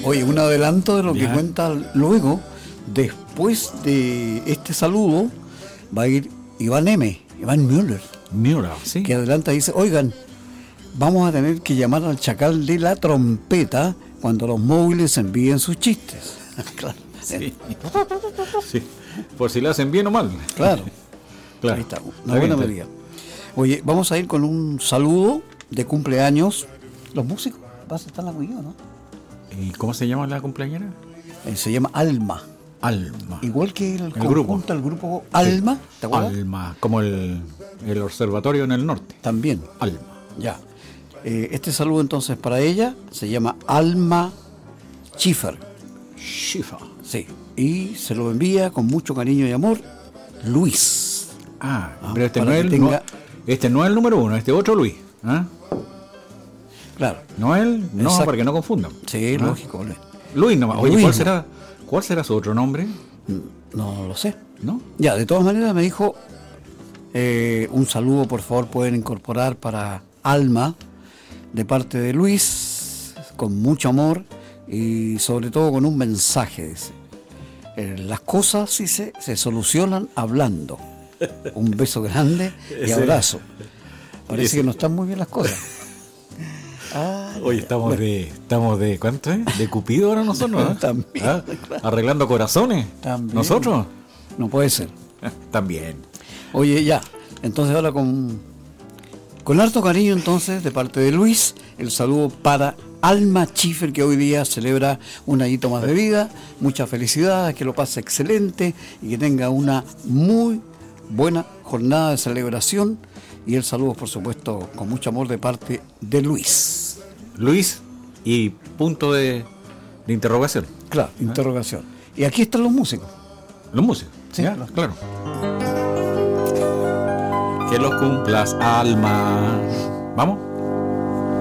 Oye, un adelanto de lo que cuenta luego. Después de este saludo va a ir Iván Müller, sí. que adelanta y dice, oigan, vamos a tener que llamar al chacal de la trompeta cuando los móviles envíen sus chistes. Claro. Sí. Sí. Por si lo hacen bien o mal. Claro. Claro. Ahí está, una buena medida. Oye, vamos a ir con un saludo de cumpleaños. Los músicos vas a estar la conmigo, ¿no? ¿Y cómo se llama la cumpleañera? Se llama Alma. Alma. Igual que el grupo sí. Alma, ¿te acuerdas? Alma, como el observatorio en el norte. También. Alma. Ya. Este saludo entonces para ella se llama Alma Schiffer. Sí. Y se lo envía con mucho cariño y amor Luis. Pero este no es el número uno, este otro Luis. Claro. No él, no, exacto, para que no confundan. Sí, lógico. Luis nomás. Oye, Luis, ¿cuál será su otro nombre? No lo sé. ¿No? Ya, de todas maneras me dijo, un saludo por favor pueden incorporar para Alma, de parte de Luis, con mucho amor y sobre todo con un mensaje, dice. Las cosas sí se solucionan hablando. Un beso grande y abrazo. Parece que no están muy bien las cosas. Oye, estamos de ¿cuánto es? De Cupido ahora nosotros, ¿no? También. Claro. Arreglando corazones. También. ¿Nosotros? No puede ser. También. Oye, ya. Entonces ahora con harto cariño entonces de parte de Luis, el saludo para Alma Schiffer, que hoy día celebra un añito más de vida. Mucha felicidad, que lo pase excelente y que tenga una muy buena jornada de celebración. Y el saludo, por supuesto, con mucho amor de parte de Luis. Luis y punto de interrogación. Claro, interrogación. Y aquí están los músicos. Los músicos, sí, claro. Que los cumplas, Alma. ¿Vamos?